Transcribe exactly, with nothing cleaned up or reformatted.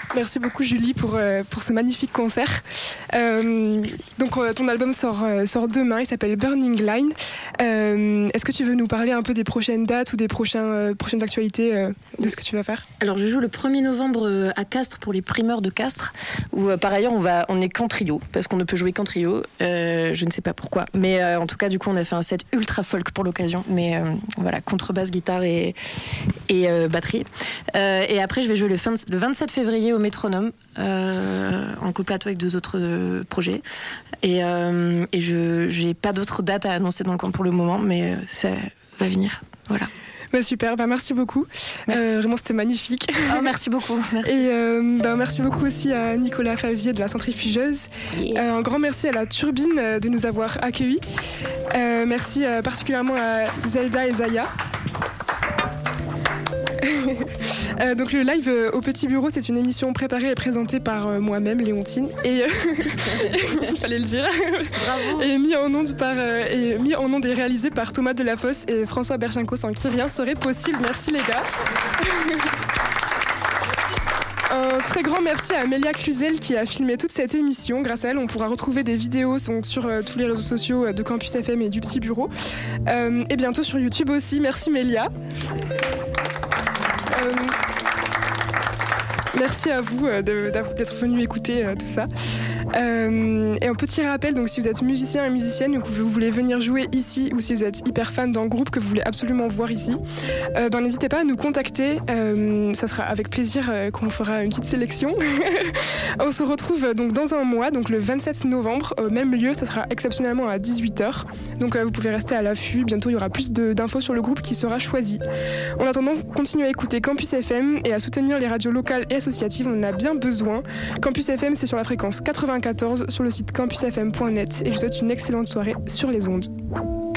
Merci beaucoup Julie pour, euh, pour ce magnifique concert. Euh, donc euh, ton album sort, euh, sort demain, il s'appelle Burning Line. Euh, est-ce que tu veux nous parler un peu des prochaines dates ou des prochains, euh, prochaines actualités euh, de ce que tu vas faire ? Alors je joue le premier novembre à Castres pour les primeurs de Castres, où euh, par ailleurs on, va, on est qu'en trio, parce qu'on ne peut jouer qu'en trio, euh, je ne sais pas pourquoi. Mais euh, en tout cas du coup on a fait un set ultra folk pour l'occasion, mais euh, voilà, contrebasse, guitare et, et euh, batterie. Euh, et après je vais jouer le, fin, le vingt-sept février au Métronome, euh, en coplateau avec deux autres euh, projets. Et, euh, et je n'ai pas d'autres dates à annoncer dans le camp pour le moment, mais euh, ça va venir. Voilà. Bah super, bah merci beaucoup. Merci. Euh, vraiment, c'était magnifique. Oh, merci beaucoup. Merci. Et euh, bah merci beaucoup aussi à Nicolas Favier de la centrifugeuse. Yeah. Euh, un grand merci à la Turbine de nous avoir accueillis. Euh, merci euh, particulièrement à Zelda et Zaya. euh, donc le live euh, au Petit Bureau, c'est une émission préparée et présentée par euh, moi-même, Léontine, et euh, il fallait le dire. Bravo. Et mis en onde par euh, et mis en onde et réalisé par Thomas Delafosse et François Berchenko, sans qui rien serait possible. Merci les gars. Un très grand merci à Amélia Cluzel qui a filmé toute cette émission. Grâce à elle, on pourra retrouver des vidéos donc, sur euh, tous les réseaux sociaux de Campus F M et du Petit Bureau. Euh, et bientôt sur YouTube aussi. Merci Mélia. Euh, merci à vous euh, de, d'être venus écouter euh, tout ça. Euh, et un petit rappel, donc si vous êtes musicien et musicienne ou que vous voulez venir jouer ici, ou si vous êtes hyper fan d'un groupe que vous voulez absolument voir ici, euh, ben n'hésitez pas à nous contacter. Euh, ça sera avec plaisir euh, qu'on fera une petite sélection. On se retrouve donc dans un mois, donc le vingt-sept novembre, au même lieu. Ça sera exceptionnellement à dix-huit heures. Donc euh, vous pouvez rester à l'affût. Bientôt il y aura plus de, d'infos sur le groupe qui sera choisi. En attendant, continuez à écouter Campus F M et à soutenir les radios locales et associatives. On en a bien besoin. Campus F M, c'est sur la fréquence quatre-vingt-quatorze sur le site campus f m point net, et je vous souhaite une excellente soirée sur les ondes.